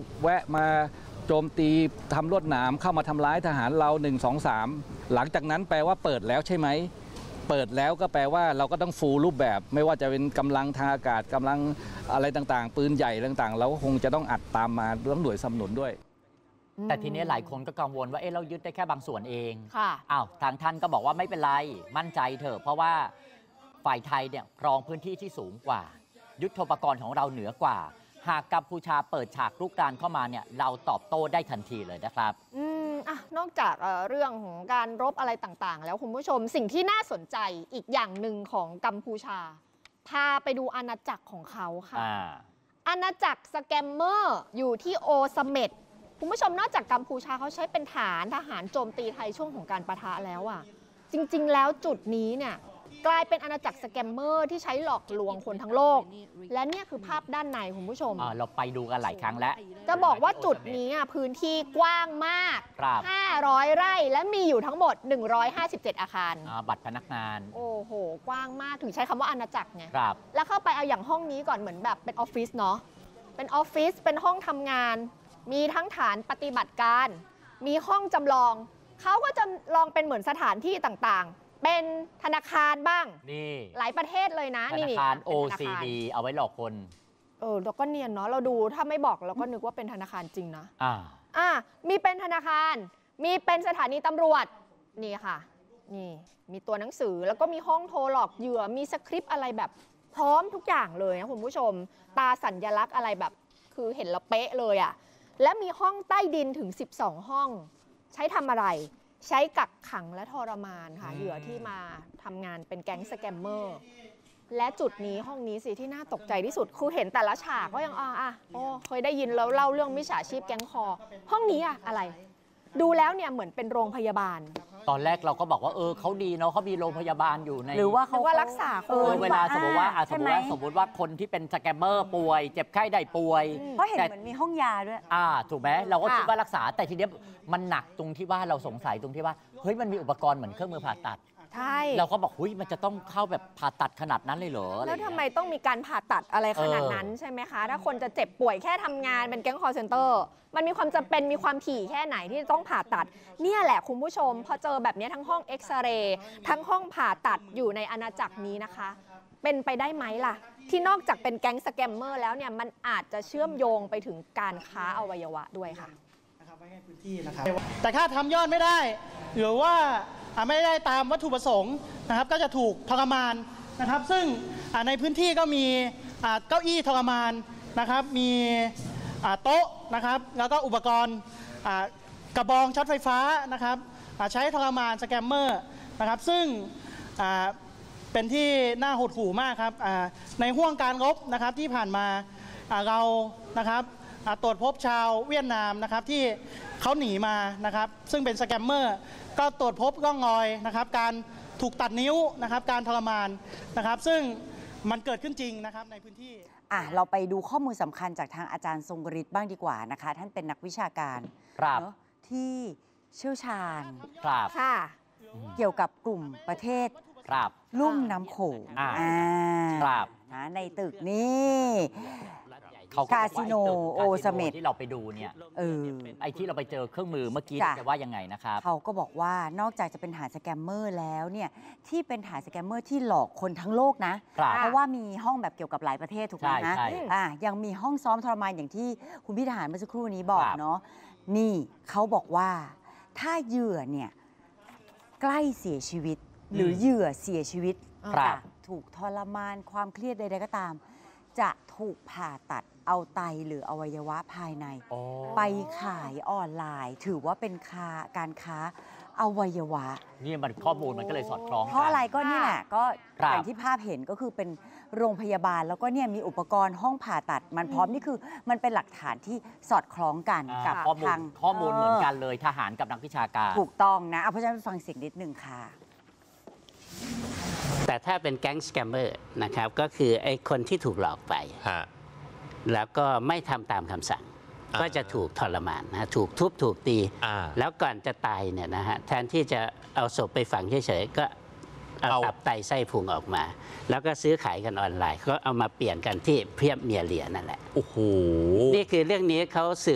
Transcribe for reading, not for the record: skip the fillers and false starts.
แวะมาโจมตีทำลวดหนามเข้ามาทำร้ายทหารเรา1 2 3หลังจากนั้นแปลว่าเปิดแล้วใช่ไหมเปิดแล้วก็แปลว่าเราก็ต้องฟูลรูปแบบไม่ว่าจะเป็นกำลังทางอากาศกำลังอะไรต่างๆปืนใหญ่ต่างๆเราก็คงจะต้องอัดตามมาต้องหน่วยสนับสนุนด้วยแต่ทีนี้หลายคนก็กังวลว่าเรายึดได้แค่บางส่วนเองค่ะอ้าวทางท่านก็บอกว่าไม่เป็นไรมั่นใจเถอะเพราะว่าฝ่ายไทยเนี่ยครองพื้นที่ที่สูงกว่ายุทโธปกรณ์ของเราเหนือกว่าหากกัมพูชาเปิดฉากรุกรานเข้ามาเนี่ยเราตอบโต้ได้ทันทีเลยนะครับนอกจากเรื่องของการรบอะไรต่างๆแล้วคุณผู้ชมสิ่งที่น่าสนใจอีกอย่างหนึ่งของกัมพูชาพาไปดูอาณาจักรของเขาค่ะอาณาจักรสแกมเมอร์อยู่ที่โอเสเม็ดคุณผู้ชมนอกจากกัมพูชาเขาใช้เป็นฐานทหารโจมตีไทยช่วงของการปะทะแล้วอ่ะจริงๆแล้วจุดนี้เนี่ยกลายเป็นอาณาจักรสแกมเมอร์ที่ใช้หลอกลวงคนทั้งโลกและเนี่ยคือภาพด้านในคุณผู้ชมเราไปดูกันหลายครั้งแล้วจะบอกว่าจุดนี้พื้นที่กว้างมาก500 ไร่และมีอยู่ทั้งหมด157อาคารบัตรพนักงานโอ้โหกว้างมากถึงใช้คำว่าอาณาจักรไงแล้วเข้าไปเอาอย่างห้องนี้ก่อนเหมือนแบบเป็นออฟฟิศเนาะเป็นออฟฟิศเป็นห้องทำงานมีทั้งฐานปฏิบัติการมีห้องจำลองเขาก็จำลองเป็นเหมือนสถานที่ต่างๆเป็นธนาคารบ้างนี่หลายประเทศเลยนะธนาคาร OCD เอาไว้หลอกคนเราก็เนียนเนาะเราดูถ้าไม่บอกเราก็นึกว่าเป็นธนาคารจริงนะมีเป็นธนาคารมีเป็นสถานีตำรวจนี่ค่ะนี่มีตัวหนังสือแล้วก็มีห้องโทรหลอกเหยื่อมีสคริปต์อะไรแบบพร้อมทุกอย่างเลยนะคุณผู้ชมตาสัญลักษณ์อะไรแบบคือเห็นแล้วเป๊ะเลยอ่ะและมีห้องใต้ดินถึง12ห้องใช้ทำอะไรใช้กักขังและทรมานค่ะเหยื่อที่มาทำงานเป็นแก๊งสแกมเมอร์และจุดนี้ห้องนี้สิที่น่าตกใจที่สุดคือเห็นแต่ละฉากก็ยังเคยได้ยินแล้วเล่าเรื่องมิจฉาชีพแก๊งคอห้องนี้อะไรดูแล้วเนี่ยเหมือนเป็นโรงพยาบาลตอนแรกเราก็บอกว่าเขาดีเนาะเขามีโรงพยาบาลอยู่ในหรือว่าเขาว่ารักษาคนเวลาสมมติว่าคนที่เป็นสแกมเมอร์ป่วยเจ็บไข้ได้ป่วยเพราะเห็นเหมือนมีห้องยาด้วยถูกไหมเราก็คิดว่ารักษาแต่ทีเนี้ยมันหนักตรงที่ว่าเราสงสัยตรงที่ว่าเฮ้ยมันมีอุปกรณ์เหมือนเครื่องมือผ่าตัดใช่เราก็บอกเฮ้ยมันจะต้องเข้าแบบผ่าตัดขนาดนั้นเลยเหรอแล้วทำไมต้องมีการผ่าตัดอะไรขนาดนั้นใช่ไหมคะถ้าคนจะเจ็บป่วยแค่ทำงานเป็นแก๊งคอลเซ็นเตอร์มันมีความจำเป็นมีความถี่แค่ไหนที่ต้องผ่าตัดเนี่ยแหละคุณผู้ชมพอเจอแบบนี้ทั้งห้องเอ็กซเรย์ทั้งห้องผ่าตัดอยู่ในอาณาจักรนี้นะคะเป็นไปได้ไหมล่ะที่นอกจากเป็นแก๊งสแกมเมอร์แล้วเนี่ยมันอาจจะเชื่อมโยงไปถึงการค้าอวัยวะด้วยค่ะไว้ให้พื้นที่นะครับแต่ถ้าทำยอดไม่ได้หรือว่าไม่ได้ตามวัตถุประสงค์นะครับก็จะถูกทรมานนะครับซึ่งในพื้นที่ก็มีเก้าอี้ทรมานนะครับมีโต๊ะนะครับแล้วก็อุปกรณ์กระบองช็อตไฟฟ้านะครับใช้ทรมานสแกมเมอร์นะครับซึ่งเป็นที่น่าหดหู่มากครับในห่วงการรบนะครับที่ผ่านมาเรานะครับตรวจพบชาวเวียดนามนะครับที่เขาหนีมานะครับซึ่งเป็นสแกมเมอร์ก็ตรวจพบร่องรอยนะครับการถูกตัดนิ้วนะครับการทรมานนะครับซึ่งมันเกิดขึ้นจริงนะครับในพื้นที่เราไปดูข้อมูลสำคัญจากทางอาจารย์ทรงฤทธิ์บ้างดีกว่านะคะท่านเป็นนักวิชาการเนาะที่เชี่ยวชาญเกี่ยวกับกลุ่มประเทศลุ่มน้ำโขงในตึกนี้คาสิโนโอเสเม็ดที่เราไปดูเนี่ยไอ้ที่เราไปเจอเครื่องมือเมื่อกี้จะว่ายังไงนะครับเขาก็บอกว่านอกจากจะเป็นฐานสแกมเมอร์แล้วเนี่ยที่เป็นฐานสแกมเมอร์ที่หลอกคนทั้งโลกนะเพราะว่ามีห้องแบบเกี่ยวกับหลายประเทศถูกไหมนะยังมีห้องซ้อมทรมานอย่างที่คุณพี่ทหารเมื่อสักครู่นี้บอกเนาะนี่เขาบอกว่าถ้าเหยื่อเนี่ยใกล้เสียชีวิตหรือเหยื่อเสียชีวิตถูกทรมานความเครียดใดๆก็ตามจะถูกผ่าตัดเอาไตหรืออวัยวะภายในไปขายออนไลน์ถือว่าเป็นการค้าอวัยวะนี่มันข้อมูลมันก็เลยสอดคล้องกันเพราะอะไรก็นี่แหละก็อย่างที่ภาพเห็นก็คือเป็นโรงพยาบาลแล้วก็เนี่ยมีอุปกรณ์ห้องผ่าตัดมันพร้อมนี่คือมันเป็นหลักฐานที่สอดคล้องกันกับทางข้อมูลเหมือนกันเลยทหารกับนักวิชาการถูกต้องนะเพราะฉะนั้นฟังเสียงนิดนึงค่ะแต่ถ้าเป็นแก๊งสแกมเมอร์นะครับก็คือไอ้คนที่ถูกหลอกไปแล้วก็ไม่ทำตามคำสั่งก็จะถูกทรมานนะถูกทุบถูกตีแล้วก่อนจะตายเนี่ยนะฮะแทนที่จะเอาศพไปฝังเฉยๆก็เอาตับไตไส้พุงออกมาแล้วก็ซื้อขายกันออนไลน์ก็เอามาเปลี่ยนกันที่เพียบเมียเหลียนั่นแหละโอ้โหนี่คือเรื่องนี้เขาสืบ